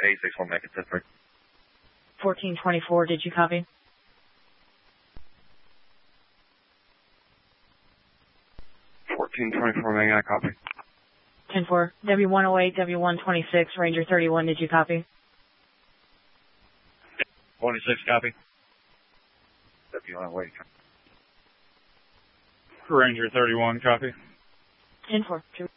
861 Mega 10-3. 1424, did you copy? 1424 Mega, I copy. 10-4, W108, W126, Ranger 31, did you copy? 26, copy. W108. Ranger 31, copy. 10-4,